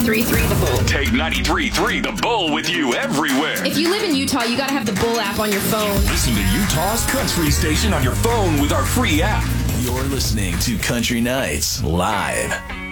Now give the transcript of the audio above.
93.3 The Bull. Take 93.3 The Bull with you everywhere. If you live in Utah, you got to have the Bull app on your phone. Listen to Utah's country station on your phone with our free app. You're listening to Country Nights Live.